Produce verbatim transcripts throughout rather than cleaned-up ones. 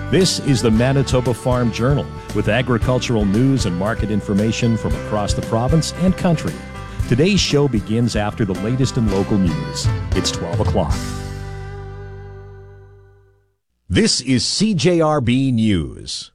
This is the Manitoba Farm Journal with agricultural news and market information from across the province and country. Today's show begins after the latest in local news. It's twelve o'clock. This is C J R B News.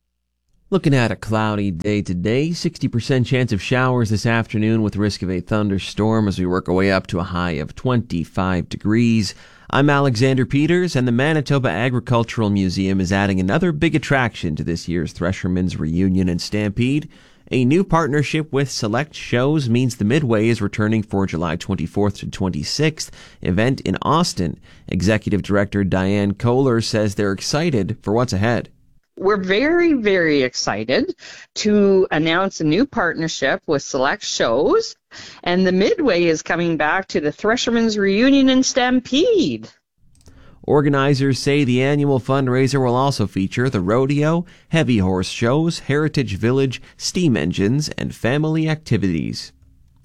Looking at a cloudy day today, sixty percent chance of showers this afternoon with risk of a thunderstorm as we work our way up to a high of twenty-five degrees. I'm Alexander Peters, and the Manitoba Agricultural Museum is adding another big attraction to this year's Threshermen's Reunion and Stampede. A new partnership with Select Shows means the Midway is returning for July twenty-fourth to twenty-sixth event in Austin. Executive Director Diane Kohler says they're excited for what's ahead. We're very, very excited to announce a new partnership with Select Shows, and the Midway is coming back to the Threshermen's Reunion and Stampede. Organizers say the annual fundraiser will also feature the rodeo, heavy horse shows, Heritage Village, steam engines, and family activities.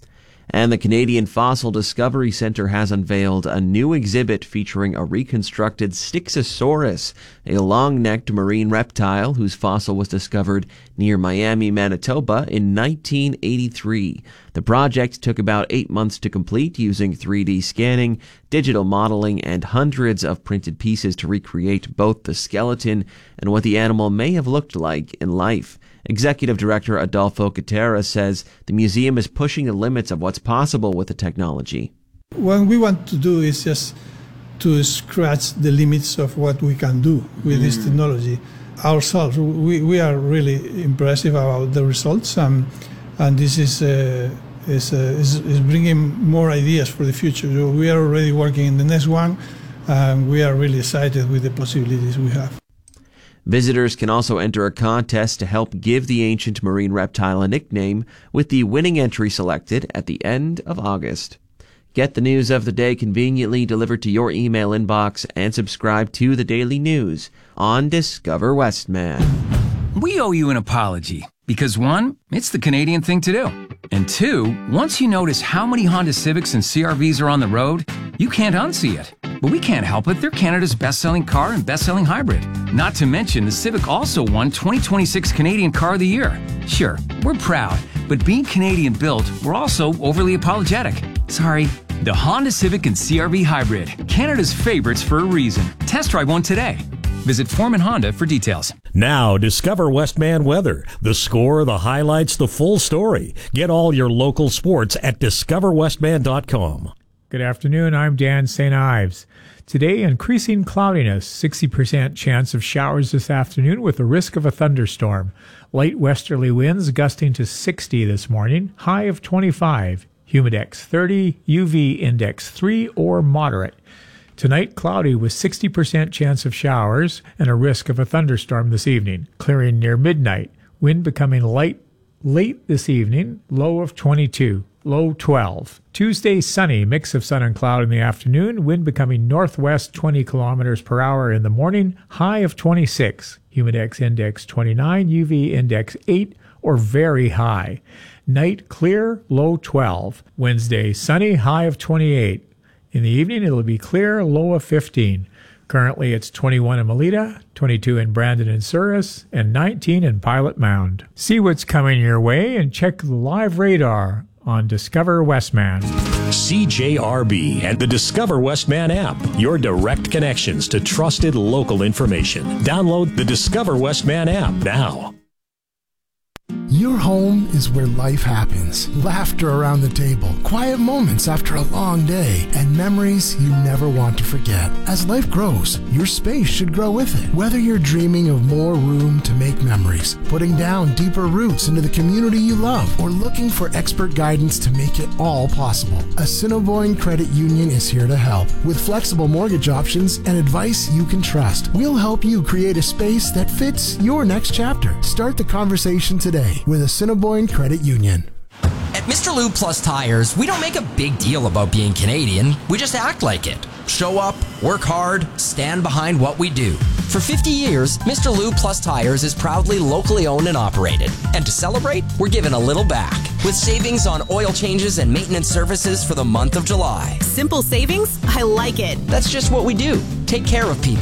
And the Canadian Fossil Discovery Centre has unveiled a new exhibit featuring a reconstructed Styxosaurus, a long-necked marine reptile whose fossil was discovered near Miami, Manitoba in nineteen eighty-three. The project took about eight months to complete using three D scanning, digital modeling, and hundreds of printed pieces to recreate both the skeleton and what the animal may have looked like in life. Executive Director Adolfo Catera says the museum is pushing the limits of what's possible with the technology. What we want to do is just to scratch the limits of what we can do with mm. this technology ourselves. We, we are really impressive about the results, um, and this is, uh, is, uh, is, is bringing more ideas for the future. So we are already working in the next one, and we are really excited with the possibilities we have. Visitors can also enter a contest to help give the ancient marine reptile a nickname, with the winning entry selected at the end of August. Get the news of the day conveniently delivered to your email inbox and subscribe to the Daily News on Discover Westman. We owe you an apology because, one, it's the Canadian thing to do. And two, once you notice how many Honda Civics and C R Vs are on the road, you can't unsee it. But we can't help it. They're Canada's best-selling car and best-selling hybrid. Not to mention, the Civic also won twenty twenty-six Canadian Car of the Year. Sure, we're proud, but being Canadian-built, we're also overly apologetic. Sorry. The Honda Civic and C R V Hybrid, Canada's favorites for a reason. Test drive one today. Visit Foreman Honda for details. Now, discover Westman weather. The score, the highlights, the full story. Get all your local sports at discover westman dot com. Good afternoon, I'm Dan Saint Ives. Today, increasing cloudiness, sixty percent chance of showers this afternoon with the risk of a thunderstorm. Light westerly winds gusting to sixty this morning, high of twenty-five. Humidex thirty, U V index three or moderate. Tonight, cloudy with sixty percent chance of showers and a risk of a thunderstorm this evening, clearing near midnight. Wind becoming light late this evening, low of twenty-two. Low twelve. Tuesday, sunny, mix of sun and cloud in the afternoon, wind becoming northwest twenty kilometers per hour in the morning, high of twenty-six. Humidex index twenty-nine, U V index eight or very high. Night clear, low twelve. Wednesday, sunny, high of twenty-eight. In the evening, it'll be clear, low of fifteen. Currently, it's twenty-one in Melita, twenty-two in Brandon and Souris, and nineteen in Pilot Mound. See what's coming your way and check the live radar on Discover Westman. C J R B and the Discover Westman app. Your direct connections to trusted local information. Download the Discover Westman app now. Your home is where life happens. Laughter around the table, quiet moments after a long day, and memories you never want to forget. As life grows, your space should grow with it. Whether you're dreaming of more room to make memories, putting down deeper roots into the community you love, or looking for expert guidance to make it all possible, Assiniboine Credit Union is here to help. With flexible mortgage options and advice you can trust, we'll help you create a space that fits your next chapter. Start the conversation today with Assiniboine Credit Union. At Mister Lube Plus Tires, we don't make a big deal about being Canadian. We just act like it. Show up, work hard, stand behind what we do. For fifty years, Mister Lube Plus Tires is proudly locally owned and operated. And to celebrate, we're giving a little back with savings on oil changes and maintenance services for the month of July. Simple savings? I like it. That's just what we do. Take care of people.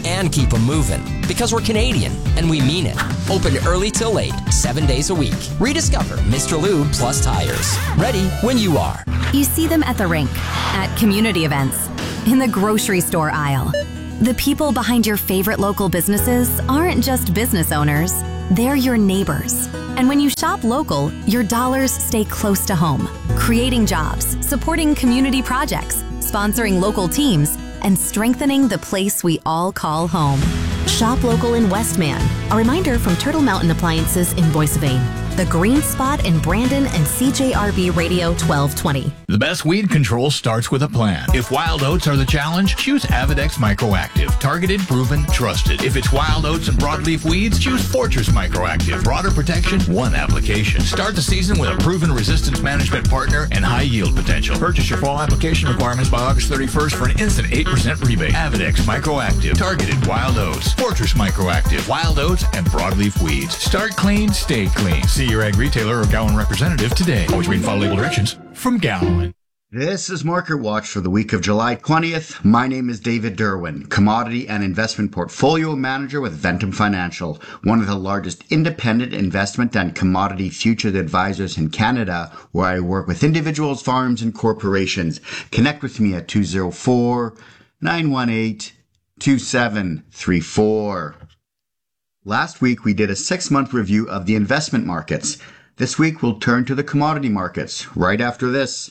and keep them moving. Because we're Canadian, and we mean it. Open early till late, seven days a week. Rediscover Mister Lube Plus Tires. Ready when you are. You see them at the rink, at community events, in the grocery store aisle. The people behind your favorite local businesses aren't just business owners, they're your neighbors. And when you shop local, your dollars stay close to home, creating jobs, supporting community projects, sponsoring local teams, and strengthening the place we all call home. Shop local in Westman. A reminder from Turtle Mountain Appliances in Boissevain, The Green Spot in Brandon, and C J R B Radio twelve twenty. The best weed control starts with a plan. If wild oats are the challenge, choose Avidex Microactive. Targeted, proven, trusted. If it's wild oats and broadleaf weeds, choose Fortress Microactive. Broader protection, one application. Start the season with a proven resistance management partner and high yield potential. Purchase your fall application requirements by August thirty-first for an instant eight percent rebate. Avidex Microactive. Targeted wild oats. Fortress Microactive. Wild oats and broadleaf weeds. Start clean, stay clean. See your ag retailer or Gowan representative today. Always read and follow label directions from Gowan. This is Market Watch for the week of July twentieth. My name is David Derwin, Commodity and Investment Portfolio Manager with Ventum Financial, one of the largest independent investment and commodity futures advisors in Canada, where I work with individuals, farms, and corporations. Connect with me at two oh four, nine one eight, two seven three four. Last week, we did a six-month review of the investment markets. This week, we'll turn to the commodity markets right after this.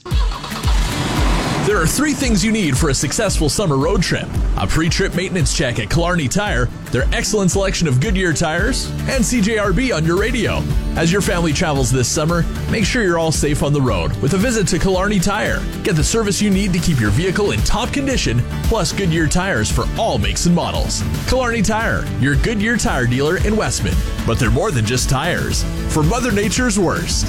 There are three things you need for a successful summer road trip. A pre-trip maintenance check at Killarney Tire, their excellent selection of Goodyear tires, and C J R B on your radio. As your family travels this summer, make sure you're all safe on the road with a visit to Killarney Tire. Get the service you need to keep your vehicle in top condition, plus Goodyear tires for all makes and models. Killarney Tire, your Goodyear tire dealer in Westman. But they're more than just tires. For Mother Nature's worst.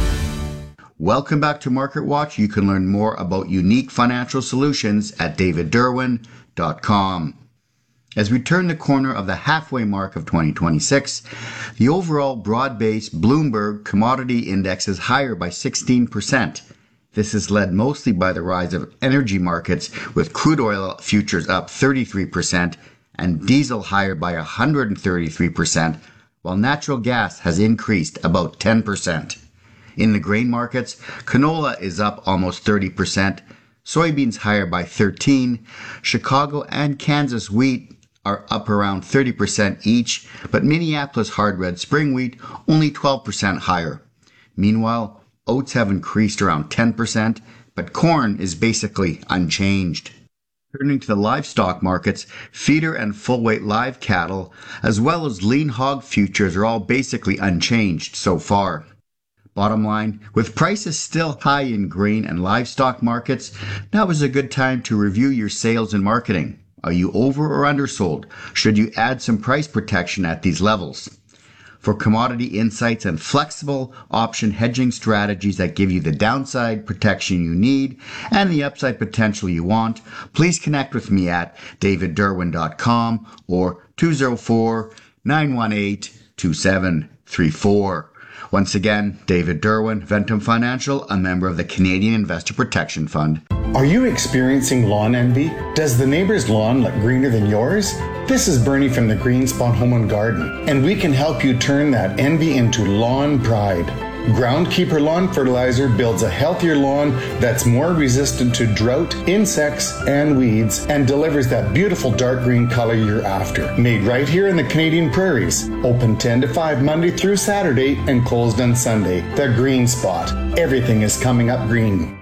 Welcome back to Market Watch. You can learn more about unique financial solutions at david derwin dot com. As we turn the corner of the halfway mark of twenty twenty-six, the overall broad-based Bloomberg Commodity Index is higher by sixteen percent. This is led mostly by the rise of energy markets, with crude oil futures up thirty-three percent and diesel higher by one hundred thirty-three percent, while natural gas has increased about ten percent. In the grain markets, canola is up almost thirty percent, soybeans higher by thirteen percent, Chicago and Kansas wheat are up around thirty percent each, but Minneapolis hard red spring wheat only twelve percent higher. Meanwhile, oats have increased around ten percent, but corn is basically unchanged. Turning to the livestock markets, feeder and full-weight live cattle, as well as lean hog futures, are all basically unchanged so far. Bottom line, with prices still high in grain and livestock markets, now is a good time to review your sales and marketing. Are you over or undersold? Should you add some price protection at these levels? For commodity insights and flexible option hedging strategies that give you the downside protection you need and the upside potential you want, please connect with me at david derwin dot com or two oh four, nine one eight, two seven three four. Once again, David Derwin, Ventum Financial, a member of the Canadian Investor Protection Fund. Are you experiencing lawn envy? Does the neighbor's lawn look greener than yours? This is Bernie from the Green Spot Home and Garden, and we can help you turn that envy into lawn pride. Groundkeeper Lawn Fertilizer builds a healthier lawn that's more resistant to drought, insects, and weeds, and delivers that beautiful dark green color you're after. Made right here in the Canadian prairies. Open ten to five Monday through Saturday and closed on Sunday. The Green Spot. Everything is coming up green.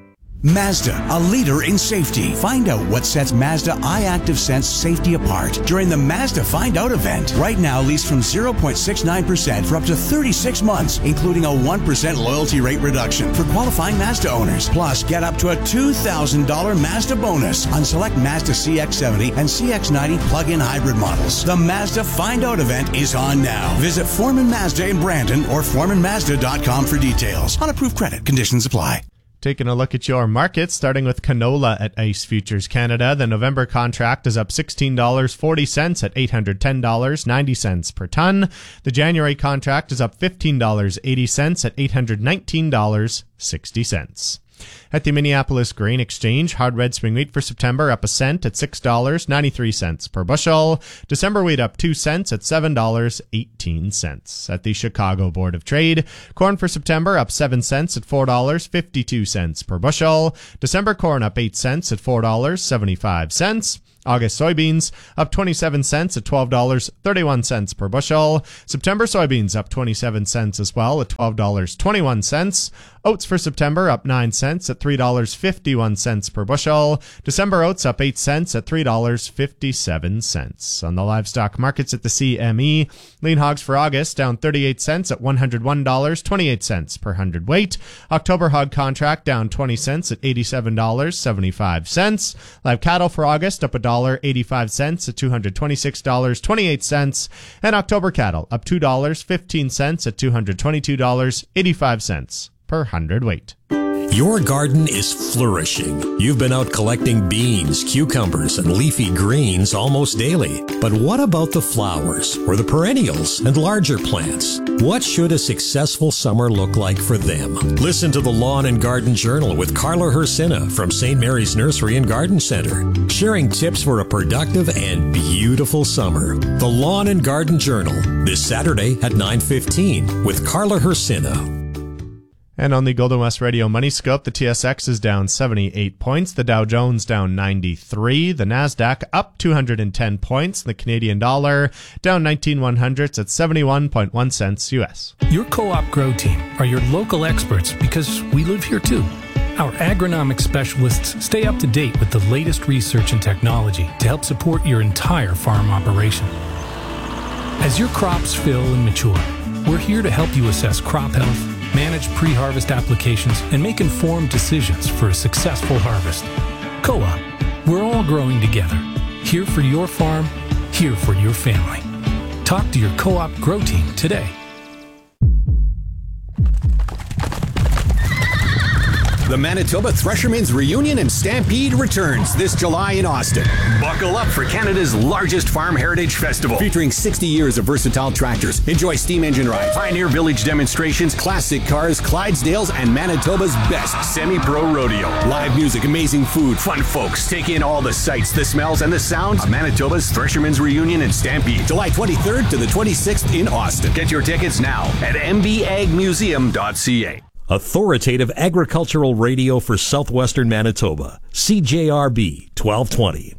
Mazda, a leader in safety. Find out what sets Mazda iActive Sense safety apart during the Mazda Find Out event. Right now, lease from zero point six nine percent for up to thirty-six months, including a one percent loyalty rate reduction for qualifying Mazda owners. Plus, get up to a two thousand dollars Mazda bonus on select Mazda C X seventy and C X ninety plug-in hybrid models. The Mazda Find Out event is on now. Visit Foreman Mazda in Brandon or foreman mazda dot com for details. On approved credit, conditions apply. Taking a look at your markets, starting with canola at ICE Futures Canada. The November contract is up sixteen dollars and forty cents at eight hundred ten dollars and ninety cents per ton. The January contract is up fifteen dollars and eighty cents at eight hundred nineteen dollars and sixty cents. At the Minneapolis Grain Exchange, hard red spring wheat for September up a cent at six dollars and ninety-three cents per bushel. December wheat up two cents at seven dollars and eighteen cents. At the Chicago Board of Trade, corn for September up seven cents at four dollars and fifty-two cents per bushel. December corn up eight cents at four dollars and seventy-five cents. August soybeans up twenty-seven cents at twelve dollars and thirty-one cents per bushel. September soybeans up twenty-seven cents as well at twelve dollars and twenty-one cents. Oats for September up nine cents at three dollars and fifty-one cents per bushel. December oats up eight cents at three dollars and fifty-seven cents. On the livestock markets at the C M E, lean hogs for August down thirty-eight cents at one hundred one dollars and twenty-eight cents per hundredweight. October hog contract down twenty cents at eighty-seven dollars and seventy-five cents. Live cattle for August up one dollar and eighty-five cents at two hundred twenty-six dollars and twenty-eight cents. And October cattle up two dollars and fifteen cents at two hundred twenty-two dollars and eighty-five cents per hundredweight. Your garden is flourishing. You've been out collecting beans, cucumbers, and leafy greens almost daily. But what about the flowers, or the perennials, and larger plants? What should a successful summer look like for them? Listen to the Lawn and Garden Journal with Carla Hersina from Saint Mary's Nursery and Garden Center, sharing tips for a productive and beautiful summer. The Lawn and Garden Journal, this Saturday at nine fifteen with Carla Hersina. And on the Golden West Radio Money Scope, the T S X is down seventy-eight points, the Dow Jones down ninety-three, the NASDAQ up two hundred ten points, the Canadian dollar down nineteen one hundredths at seventy-one point one cents U S. Your Co-op Grow Team are your local experts because we live here too. Our agronomic specialists stay up to date with the latest research and technology to help support your entire farm operation. As your crops fill and mature, we're here to help you assess crop health, manage pre-harvest applications, and make informed decisions for a successful harvest. Co-op, we're all growing together. Here for your farm, here for your family. Talk to your Co-op Grow Team today. The Manitoba Threshermen's Reunion and Stampede returns this July in Austin. Buckle up for Canada's largest farm heritage festival. Featuring sixty years of versatile tractors. Enjoy steam engine rides, Pioneer Village demonstrations, classic cars, Clydesdales, and Manitoba's best semi-pro rodeo. Live music, amazing food, fun folks. Take in all the sights, the smells, and the sounds of Manitoba's Threshermen's Reunion and Stampede. July twenty-third to the twenty-sixth in Austin. Get your tickets now at m b ag museum dot c a. Authoritative agricultural radio for southwestern Manitoba. C J R B twelve twenty.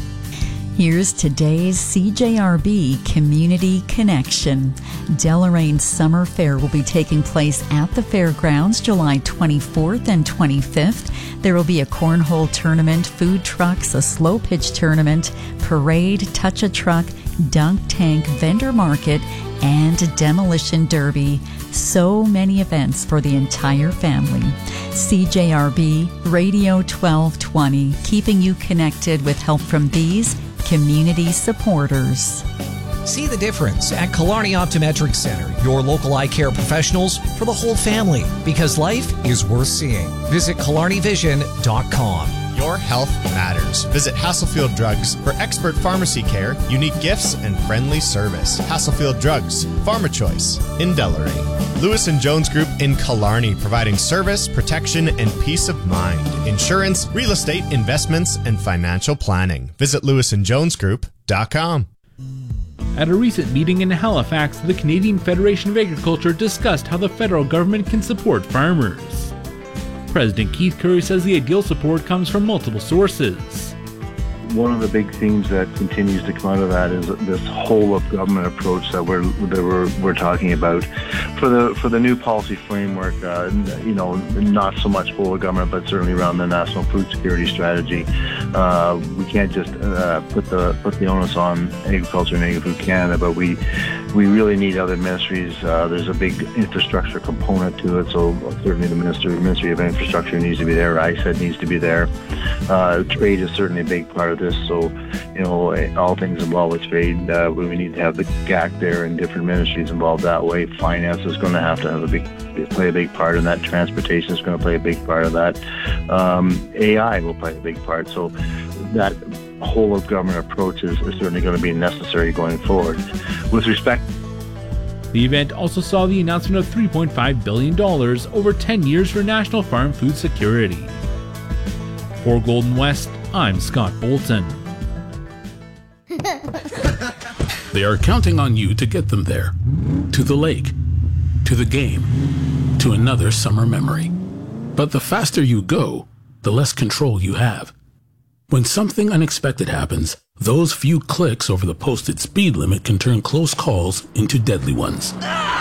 Here's today's C J R B Community Connection. Deloraine Summer Fair will be taking place at the fairgrounds July twenty-fourth and twenty-fifth. There will be a cornhole tournament, food trucks, a slow pitch tournament, parade, touch-a-truck, dunk tank, vendor market, and demolition derby. So many events for the entire family. C J R B Radio twelve twenty, keeping you connected with help from these community supporters. See the difference at Killarney Optometric Center, your local eye care professionals for the whole family, because life is worth seeing. Visit killarney vision dot com. Your health matters. Visit Hasselfield Drugs for expert pharmacy care, unique gifts, and friendly service. Hasselfield Drugs, Pharma Choice in Deloraine. Lewis and Jones Group in Killarney, providing service, protection, and peace of mind. Insurance, real estate, investments, and financial planning. Visit lewis and jones group dot com. At a recent meeting in Halifax, the Canadian Federation of Agriculture discussed how the federal government can support farmers. President Keith Currie says the ideal support comes from multiple sources. One of the big themes that continues to come out of that is this whole of government approach that we're that we're we're talking about for the for the new policy framework. Uh, you know, not so much whole of government, but certainly around the national food security strategy. Uh, we can't just uh, put the put the onus on agriculture and Agri-Food Canada, but we we really need other ministries. Uh, there's a big infrastructure component to it, so certainly the minister Ministry of Infrastructure needs to be there. I S E D needs to be there. Uh, trade is certainly a big part of this. So, you know, all things involved with trade, uh, we need to have the G A C there and different ministries involved that way. Finance is going to have to have a big play a big part in that. Transportation is going to play a big part of that. Um, A I will play a big part. So that whole of government approach is, is certainly going to be necessary going forward. With respect The event also saw the announcement of three point five billion dollars over ten years for national farm food security. For Golden West, I'm Scott Bolton. They are counting on you to get them there. To the lake, to the game, to another summer memory. But the faster you go, the less control you have. When something unexpected happens, those few clicks over the posted speed limit can turn close calls into deadly ones.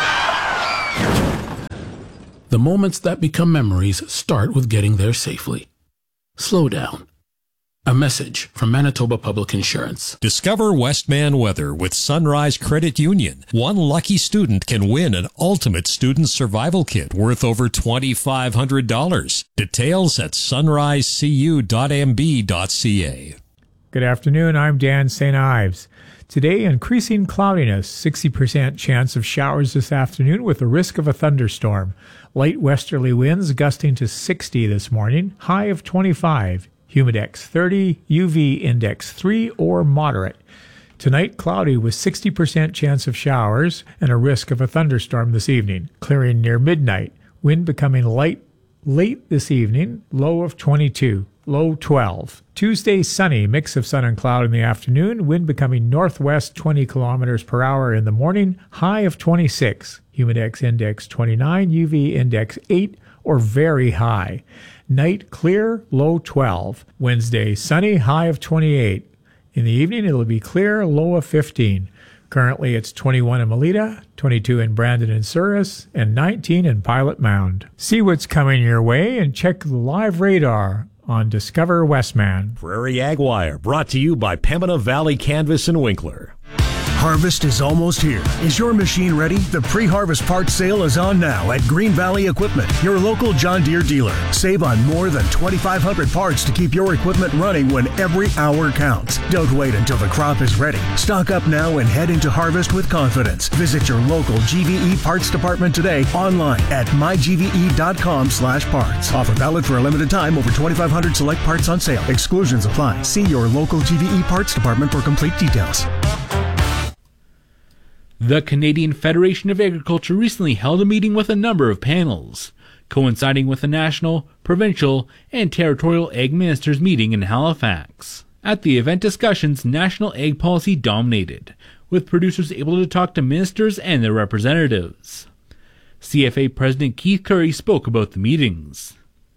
The moments that become memories start with getting there safely. Slow down. A message from Manitoba Public Insurance. Discover Westman weather with Sunrise Credit Union. One lucky student can win an ultimate student survival kit worth over two thousand five hundred dollars. Details at sunrise c u dot m b dot c a. Good afternoon, I'm Dan Saint Ives. Today, increasing cloudiness, sixty percent chance of showers this afternoon with a risk of a thunderstorm. Light westerly winds gusting to sixty this morning, high of twenty-five. Humidex thirty, U V index three or moderate. Tonight, cloudy with sixty percent chance of showers and a risk of a thunderstorm this evening, clearing near midnight. Wind becoming light late this evening, low of twenty-two, low twelve. Tuesday, sunny, mix of sun and cloud in the afternoon, wind becoming northwest twenty kilometers per hour in the morning, high of twenty-six. Humidex index twenty-nine, U V index eight or very high. Night clear, low twelve. Wednesday, sunny, high of twenty-eight. In the evening, it'll be clear, low of fifteen. Currently, it's twenty-one in Melita, twenty-two in Brandon and Souris, and nineteen in Pilot Mound. See what's coming your way and check the live radar on Discover Westman. Prairie Ag Wire, brought to you by Pembina Valley Canvas and Winkler. Harvest is almost here. Is your machine ready? The pre-harvest parts sale is on now at Green Valley Equipment, your local John Deere dealer. Save on more than twenty-five hundred parts to keep your equipment running when every hour counts. Don't wait until the crop is ready. Stock up now and head into harvest with confidence. Visit your local G V E parts department today online at my g v e dot com slash parts. Offer valid for a limited time. Over twenty-five hundred select parts on sale. Exclusions apply. See your local G V E parts department for complete details. The Canadian Federation of Agriculture recently held a meeting with a number of panels, coinciding with the national, provincial, and territorial ag ministers meeting in Halifax. At the event, discussions national ag policy dominated, with producers able to talk to ministers and their representatives. C F A President Keith Currie spoke about the meetings.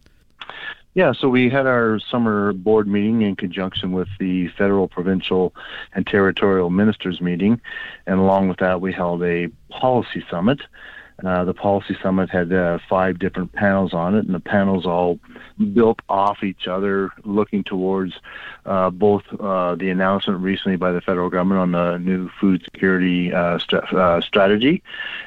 Yeah, so we had our summer board meeting in conjunction with the federal, provincial, and territorial ministers meeting, and along with that we held a policy summit. Uh, the policy summit had uh, five different panels on it, and the panels all built off each other, looking towards uh, both uh, the announcement recently by the federal government on the new food security uh, st- uh, strategy,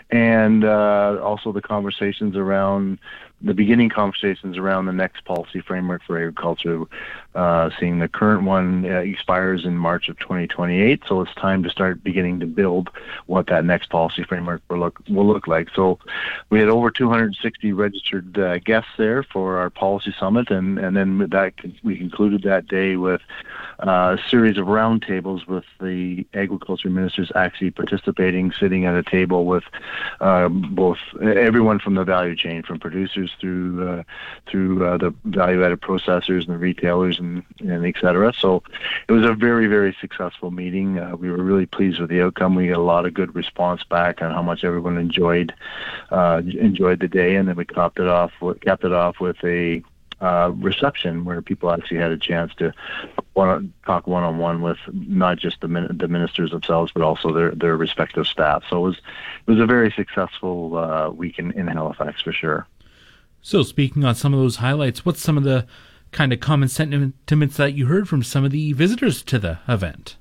and uh, also the conversations around the beginning conversations around the next policy framework for agriculture, uh, seeing the current one uh, expires in March of twenty twenty-eight. So it's time to start beginning to build what that next policy framework will look will look like. So we had over two hundred sixty registered uh, guests there for our policy summit, and, and then that we concluded that day with uh, a series of roundtables with the agriculture ministers actually participating, sitting at a table with uh, both everyone from the value chain, from producers through uh, through uh, the value-added processors and the retailers and, and et cetera. So it was a very, very successful meeting. Uh, we were really pleased with the outcome. We got a lot of good response back on how much everyone enjoyed uh, enjoyed the day, and then we capped it off with, capped it off with a uh, reception where people actually had a chance to want to talk one-on-one with not just the min- the ministers themselves, but also their, their respective staff. So it was it was a very successful uh, week in, in Halifax for sure. So speaking on some of those highlights, what's some of the kind of common sentiments that you heard from some of the visitors to the event?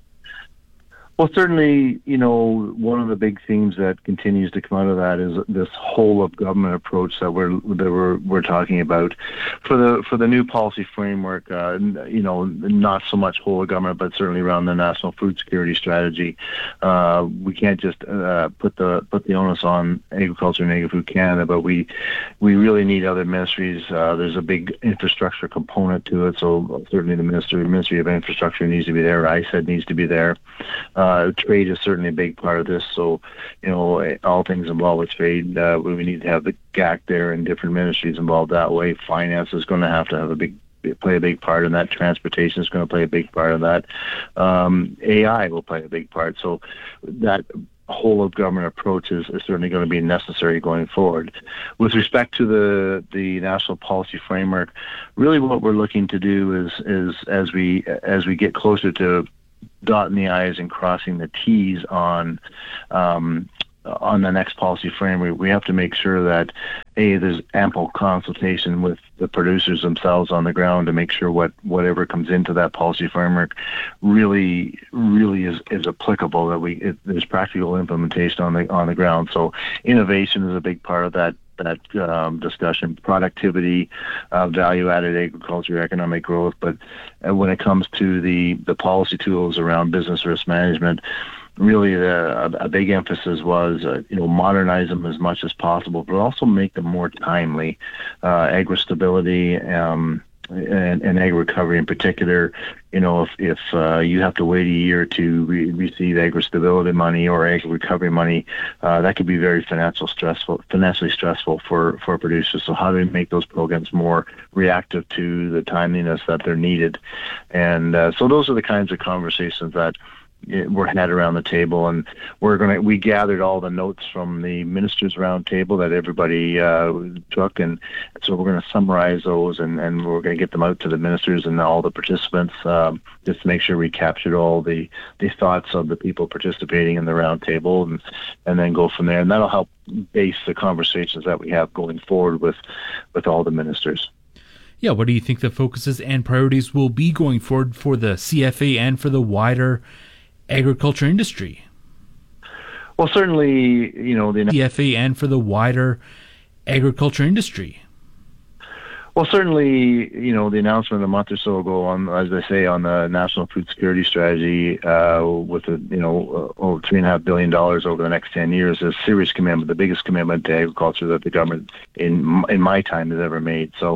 Well, certainly, you know, one of the big themes that continues to come out of that is this whole of government approach that we're that we're we're talking about for the for the new policy framework. Uh, you know, not so much whole of government, but certainly around the national food security strategy. Uh, we can't just uh, put the put the onus on agriculture and Agri-Food Canada, but we we really need other ministries. Uh, there's a big infrastructure component to it, so certainly the ministry Ministry of Infrastructure needs to be there. I S E D needs to be there. Uh, Uh, trade is certainly a big part of this. So, you know, all things involved with trade, uh, we need to have the G A C there and different ministries involved that way. Finance is going to have to have a big play a big part in that. Transportation is going to play a big part of that. Um, A I will play a big part. So that whole of government approach is, is certainly going to be necessary going forward. With respect to the the national policy framework, really what we're looking to do is is as we as we get closer to dotting the I's and crossing the T's on um, on the next policy framework, we have to make sure that A, there's ample consultation with the producers themselves on the ground to make sure what whatever comes into that policy framework really really is, is applicable, that we it, there's practical implementation on the on the ground. So innovation is a big part of that that um, discussion, productivity, uh, value-added agriculture, economic growth. But uh, when it comes to the, the policy tools around business risk management, really the, a, a big emphasis was, uh, you know, modernize them as much as possible, but also make them more timely. Uh, agri-stability um, and, and agri-recovery in particular, you know, if, if uh, you have to wait a year to re- receive agri-stability money or agri-recovery money, uh, that could be very financial stressful, financially stressful for, for producers. So how do we make those programs more reactive to the timeliness that they're needed? And uh, so those are the kinds of conversations that we're had around the table, and we're going to, we gathered all the notes from the ministers round table that everybody uh, took, and so we're going to summarize those, and, and we're going to get them out to the ministers and all the participants, um, just to make sure we captured all the, the thoughts of the people participating in the round table, and, and then go from there. And that'll help base the conversations that we have going forward with, with all the ministers. Yeah, what do you think the focuses and priorities will be going forward for the C F A and for the wider agriculture industry? Well, certainly, you know, the C F A and for the wider agriculture industry. Well, certainly, you know, the announcement a month or so ago on, as I say, on the National Food Security Strategy, uh, with a, you know, uh, over three and a half billion dollars over the next ten years, is a serious commitment, the biggest commitment to agriculture that the government in in my time has ever made. So,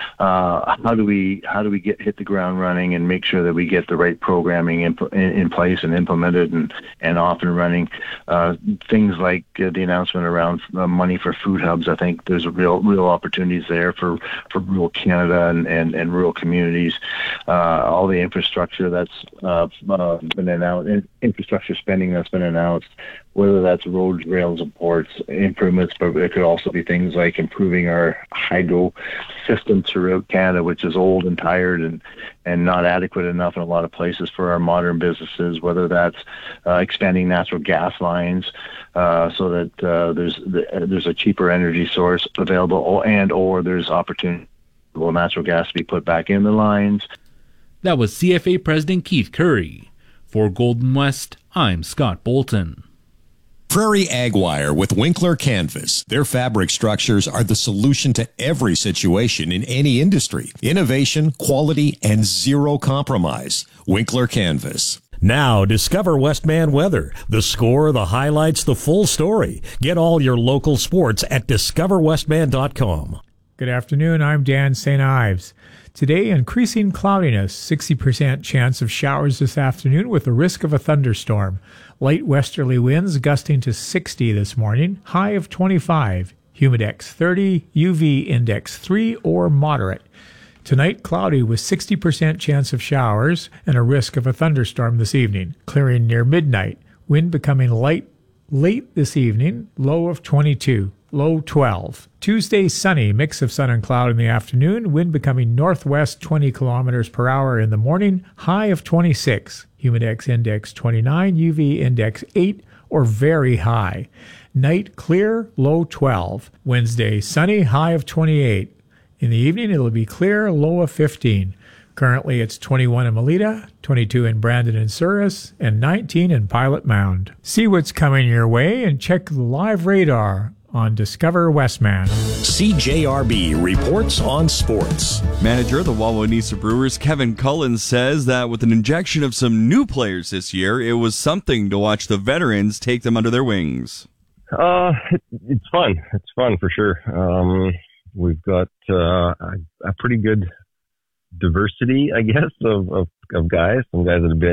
uh, how do we how do we get hit the ground running and make sure that we get the right programming in in, in place and implemented and and off and running? Uh, things like uh, the announcement around uh, money for food hubs. I think there's a real real opportunities there for for rural Canada and, and, and rural communities, uh, all the infrastructure that's uh, uh, been announced, infrastructure spending that's been announced, whether that's roads, rails, and ports improvements, but it could also be things like improving our hydro system throughout Canada, which is old and tired and, and not adequate enough in a lot of places for our modern businesses, whether that's uh, expanding natural gas lines uh, so that uh, there's there's a cheaper energy source available, and or there's opportunity for natural gas to be put back in the lines. That was C F A President Keith Currie. For Golden West, I'm Scott Bolton. Prairie Ag Wire with Winkler Canvas. Their fabric structures are the solution to every situation in any industry. Innovation, quality, and zero compromise. Winkler Canvas. Now, discover Westman Weather. The score, the highlights, the full story. Get all your local sports at discover westman dot com. Good afternoon. I'm Dan Saint Ives. Today, increasing cloudiness, sixty percent chance of showers this afternoon with a risk of a thunderstorm. Light westerly winds gusting to sixty this morning, high of twenty-five. Humidex thirty, U V index three or moderate. Tonight, cloudy with sixty percent chance of showers and a risk of a thunderstorm this evening, clearing near midnight. Wind becoming light late this evening, low of twenty-two. Low twelve. Tuesday, sunny, mix of sun and cloud in the afternoon, wind becoming northwest twenty kilometers per hour in the morning, high of twenty-six. Humidex index twenty-nine, U V index eight or very high. Night clear, low twelve. Wednesday, sunny, high of twenty-eight. In the evening, it'll be clear, low of fifteen. Currently, it's twenty-one in Melita, twenty-two in Brandon and Souris, and nineteen in Pilot Mound. See what's coming your way and check the live radar on Discover Westman. C J R B reports on sports. Manager of the Wawanesa Brewers, Kevin Cullen, says that with an injection of some new players this year, it was something to watch the veterans take them under their wings. Uh, it, it's fun. It's fun for sure. Um, we've got uh, a, a pretty good diversity, I guess, of, of, of guys. Some guys that have been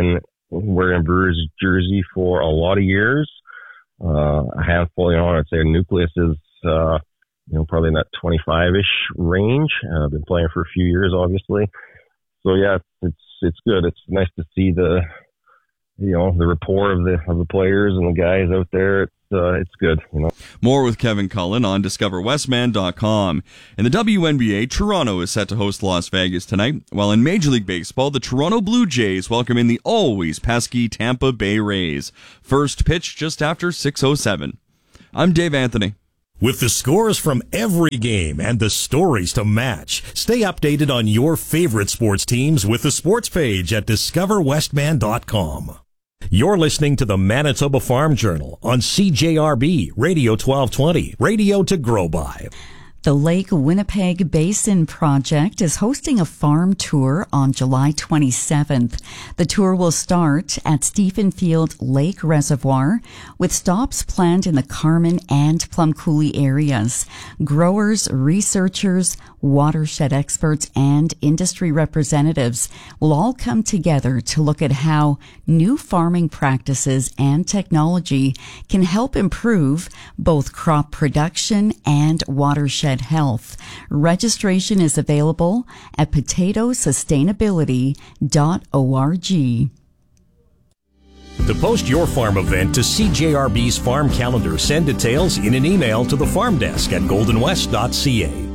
wearing a Brewers jersey for a lot of years. Uh, a handful, you know, I'd say a nucleus is, uh, you know, probably in that twenty-five-ish range. Uh, I've been playing for a few years, obviously. So yeah, it's, it's good. It's nice to see the, you know, the rapport of the, of the players and the guys out there. It's, uh, it's good, you know. More with Kevin Cullen on discover westman dot com. In the W N B A, Toronto is set to host Las Vegas tonight, while in Major League Baseball, the Toronto Blue Jays welcome in the always pesky Tampa Bay Rays. First pitch just after six oh seven. I'm Dave Anthony. With the scores from every game and the stories to match, stay updated on your favorite sports teams with the sports page at discover westman dot com. You're listening to the Manitoba Farm Journal on C J R B Radio twelve twenty, radio to grow by. The Lake Winnipeg Basin Project is hosting a farm tour on July twenty-seventh. The tour will start at Stephenfield Lake Reservoir with stops planned in the Carman and Plum Coulee areas. Growers, researchers, watershed experts, and industry representatives will all come together to look at how new farming practices and technology can help improve both crop production and watershed health. Registration is available at potato sustainability dot org. To post your farm event to C J R B's farm calendar, send details in an email to the farm desk at golden west dot c a.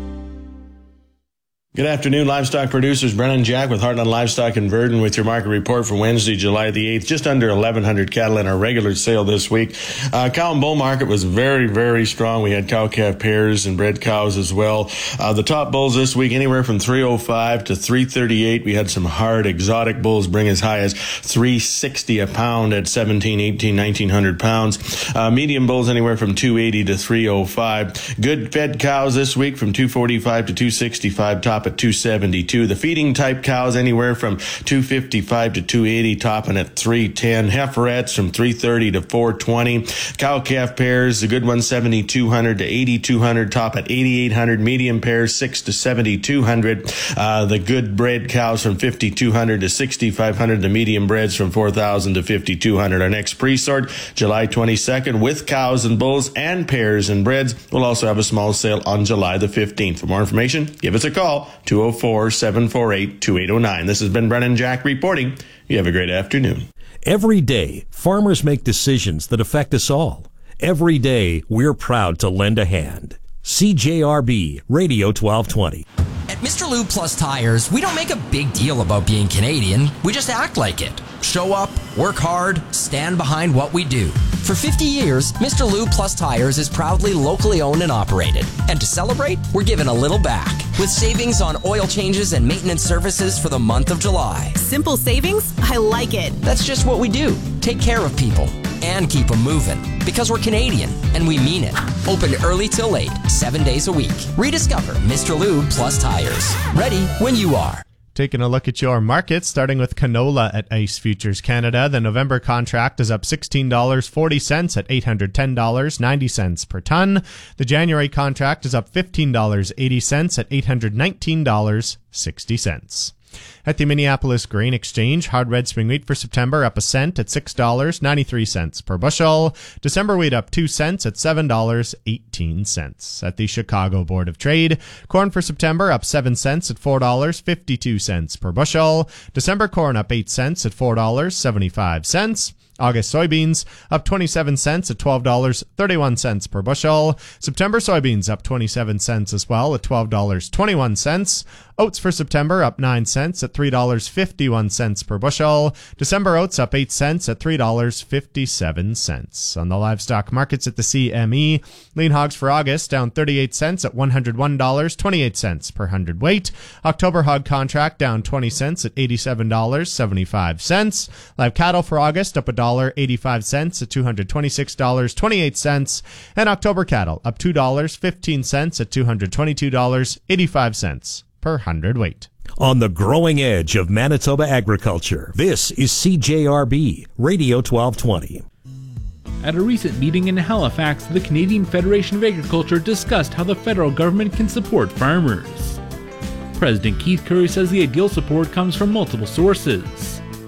Good afternoon, livestock producers. Brennan Jack with Heartland Livestock in Verdon with your market report for Wednesday, July the eighth. Just under eleven hundred cattle in our regular sale this week. Uh, cow and bull market was very, very strong. We had cow-calf pairs and bred cows as well. Uh, the top bulls this week, anywhere from three oh five to three thirty-eight. We had some hard exotic bulls bring as high as three sixty a pound at seventeen, eighteen, nineteen hundred pounds. Uh, medium bulls anywhere from two eighty to three oh five. Good fed cows this week from two forty-five to two sixty-five, top at two seventy-two. The feeding type cows anywhere from two fifty-five to two eighty, topping at three ten. Heiferettes from three thirty to four twenty. Cow calf pairs, the good ones seventy-two hundred to eighty-two hundred, top at eighty-eight hundred. Medium pairs six to seventy-two hundred. Uh, the good bred cows from fifty-two hundred to sixty-five hundred. The medium breds from four thousand to fifty-two hundred. Our next pre-sort, July twenty-second, with cows and bulls and pairs and breds. We'll also have a small sale on July the fifteenth. For more information, give us a call, two oh four, seven four eight, two eight oh nine. This has been Brennan Jack reporting. You have a great afternoon. Every day, farmers make decisions that affect us all. Every day, we're proud to lend a hand. C J R B Radio twelve twenty. At Mister Lube Plus Tires, we don't make a big deal about being Canadian. We just act like it. Show up, work hard, stand behind what we do. For fifty years, Mister Lube Plus Tires is proudly locally owned and operated. And to celebrate, we're giving a little back with savings on oil changes and maintenance services for the month of July. Simple savings? I like it. That's just what we do. Take care of people and keep them moving. Because we're Canadian, and we mean it. Open early till late, seven days a week. Rediscover Mister Lube Plus Tires. Ready when you are. Taking a look at your market, starting with canola at ICE Futures Canada. The November contract is up sixteen dollars and forty cents at eight hundred ten dollars and ninety cents per ton. The January contract is up fifteen dollars and eighty cents at eight hundred nineteen dollars and sixty cents. At the Minneapolis Grain Exchange, hard red spring wheat for September up a cent at six dollars and ninety-three cents per bushel. December wheat up two cents at seven dollars and eighteen cents. At the Chicago Board of Trade, corn for September up seven cents at four dollars and fifty-two cents per bushel. December corn up eight cents at four dollars and seventy-five cents. August soybeans up twenty-seven cents at twelve dollars and thirty-one cents per bushel. September soybeans up twenty-seven cents as well at twelve dollars and twenty-one cents. Oats for September up nine cents at three dollars and fifty-one cents per bushel. December oats up eight cents at three dollars and fifty-seven cents. On the livestock markets at the C M E, lean hogs for August down thirty-eight cents at one hundred one dollars and twenty-eight cents per hundredweight. October hog contract down twenty cents at eighty-seven dollars and seventy-five cents. Live cattle for August up one dollar and eighty-five cents at two hundred twenty-six dollars and twenty-eight cents. And October cattle up two dollars and fifteen cents at two hundred twenty-two dollars and eighty-five cents per hundredweight. On the growing edge of Manitoba agriculture, this is C J R B Radio twelve twenty. At a recent meeting in Halifax, the Canadian Federation of Agriculture discussed how the federal government can support farmers. President Keith Currie says the ideal support comes from multiple sources.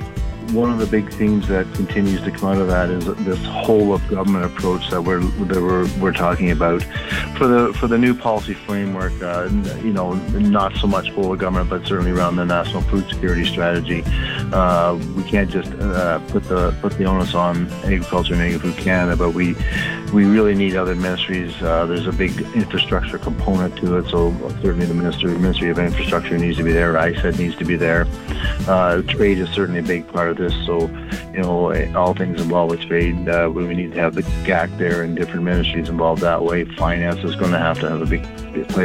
one of the big themes that continues to come out of that is this whole of government approach that we're that we're we're talking about for the for the new policy framework. Uh, you know, not so much whole of government, but certainly around the national food security strategy. Uh, we can't just uh, put the put the onus on Agriculture and Agri-Food Canada, but we we really need other ministries. Uh, there's a big infrastructure component to it, so certainly the minister, Ministry of Infrastructure needs to be there. I S E D needs to be there. Uh, trade is certainly a big part of this. So, you know, all things involved with trade, uh, we need to have the G A C there and different ministries involved that way. Finance is going to have to have a big play